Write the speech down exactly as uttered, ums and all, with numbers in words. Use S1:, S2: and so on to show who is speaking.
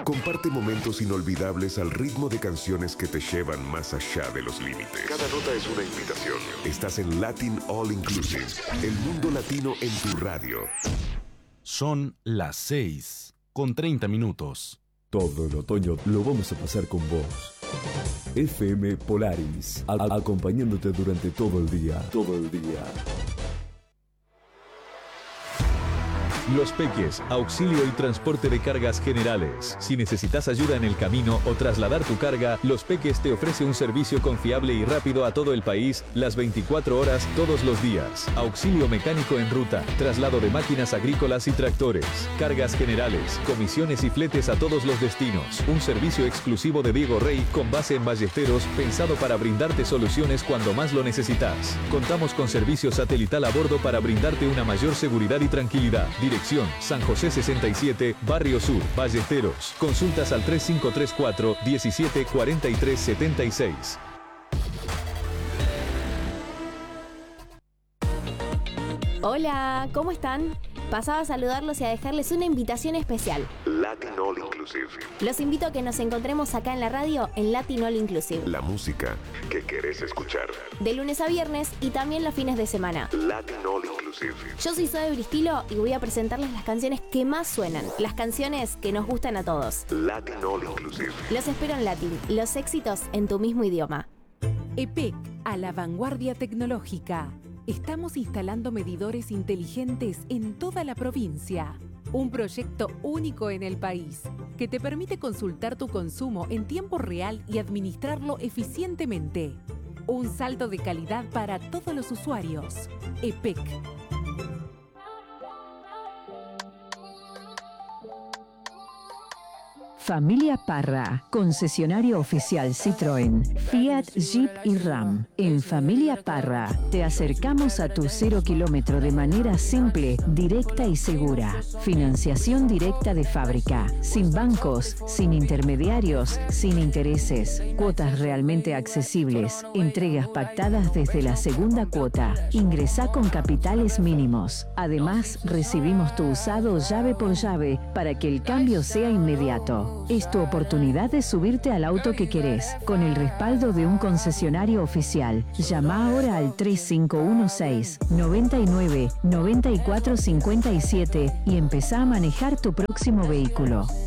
S1: Comparte momentos inolvidables al ritmo de canciones que te llevan más allá de los límites. Cada nota es una invitación. Estás en Latin All Inclusive, el mundo latino en tu radio.
S2: Son las seis con treinta minutos.
S3: Todo el otoño lo vamos a pasar con vos. F M Polaris, a- acompañándote durante todo el día. Todo el día.
S4: Los Peques, auxilio y transporte de cargas generales. Si necesitas ayuda en el camino o trasladar tu carga, Los Peques te ofrece un servicio confiable y rápido a todo el país, las veinticuatro horas, todos los días. Auxilio mecánico en ruta, traslado de máquinas agrícolas y tractores, cargas generales, comisiones y fletes a todos los destinos. Un servicio exclusivo de Diego Rey con base en Ballesteros, pensado para brindarte soluciones cuando más lo necesitas. Contamos con servicio satelital a bordo para brindarte una mayor seguridad y tranquilidad. Dirección San José sesenta y siete, Barrio Sur, Ballesteros. Consultas al tres cinco tres cuatro, diecisiete cuarenta y tres setenta y seis.
S5: Hola, ¿cómo están? Pasaba a saludarlos y a dejarles una invitación especial.
S1: Latin All Inclusive.
S5: Los invito a que nos encontremos acá en la radio en Latin All Inclusive.
S1: La música que querés escuchar.
S5: De lunes a viernes y también los fines de semana.
S1: Latin All Inclusive.
S5: Yo soy Zoe Bristilo y voy a presentarles las canciones que más suenan. Las canciones que nos gustan a todos.
S1: Latin All Inclusive.
S5: Los espero en Latin. Los éxitos en tu mismo idioma.
S6: E P E C, a la vanguardia tecnológica. Estamos instalando medidores inteligentes en toda la provincia. Un proyecto único en el país que te permite consultar tu consumo en tiempo real y administrarlo eficientemente. Un salto de calidad para todos los usuarios. E P E C.
S7: Familia Parra, concesionario oficial Citroën, Fiat, Jeep y Ram. En Familia Parra te acercamos a tu cero kilómetro de manera simple, directa y segura. Financiación directa de fábrica, sin bancos, sin intermediarios, sin intereses, cuotas realmente accesibles, entregas pactadas desde la segunda cuota. Ingresá con capitales mínimos. Además, recibimos tu usado llave por llave para que el cambio sea inmediato. Es tu oportunidad de subirte al auto que querés, con el respaldo de un concesionario oficial. Llama ahora al tres cinco uno seis, noventa y nueve, noventa y cuatro cincuenta y siete y empezá a manejar tu próximo vehículo.